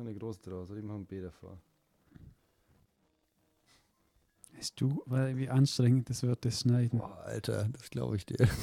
machen eine große draus oder die machen B davor. Weißt du, wie anstrengend das wird, das Schneiden? Boah, Alter, das glaube ich dir.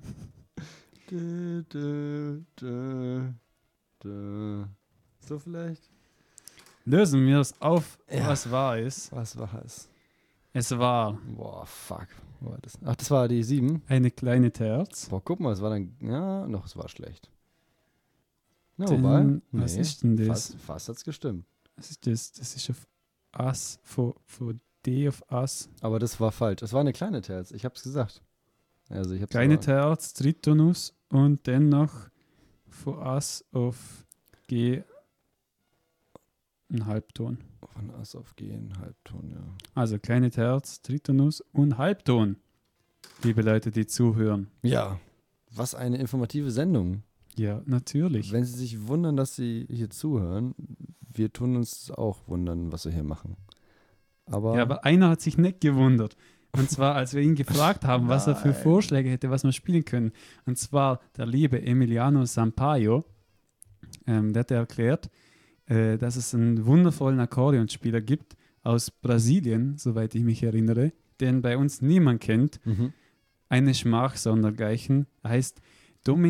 So vielleicht? Lösen wir es auf, Ja. was wahr ist. Was war es? Es war Boah, fuck. Wo war das? Ach, das war die 7. eine kleine Terz. Boah, guck mal, es war dann, ja, noch, es war schlecht. Na, Denn, wobei, was ist denn das? fast hat's gestimmt. Was ist das? Das ist auf Ass, von D auf Ass. Aber das war falsch. Es war eine kleine Terz, ich hab's gesagt. Also ich hab's Kleine aber- Terz, Tritonus und dann noch von Ass auf G ein Halbton. Von Ass auf G in Halbton, ja. Also kleine Terz, Tritonus und Halbton. Liebe Leute, die zuhören. Ja, was eine informative Sendung. Ja, natürlich. Wenn Sie sich wundern, dass Sie hier zuhören, wir tun uns auch wundern, was wir hier machen. Aber, Ja, aber einer hat sich nicht gewundert. Und zwar, als wir ihn gefragt haben, was er für Nein. Vorschläge hätte, was wir spielen können. Und zwar der liebe Emiliano Sampaio, der hat erklärt, dass es einen wundervollen Akkordeonspieler gibt aus Brasilien, soweit ich mich erinnere, den bei uns niemand kennt. Eine Schmach sondergleichen. Er heißt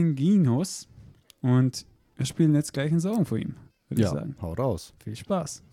Dominguinhos und wir spielen jetzt gleich einen Song von ihm, würde ich ja, sagen. hau raus. Viel Spaß.